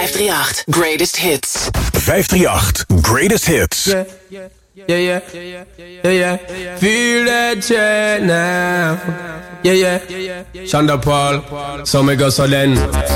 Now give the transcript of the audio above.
538 Greatest Hits. 538 Greatest Hits. Yeah. Feel that shit now. Yeah. Shonda Paul, so me go so then.